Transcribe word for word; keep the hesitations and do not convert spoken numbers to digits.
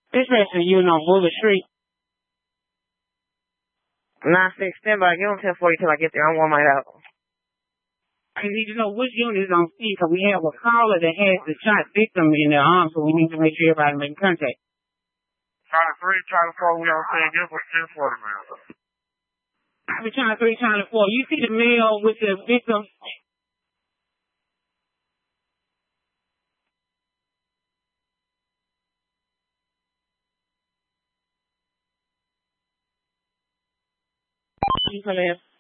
Especially, you know, Bullet Street. nine six, stand by. Give him ten forty till I get there. I'm one mic out. I need to know which unit is on scene because we have a caller that has the shot victim in their arms, so we need to make sure everybody making contact. China three, China four, we on scene. Give us ten forty, man. I've been trying three, trying to four. You see the male with the victim? You come in.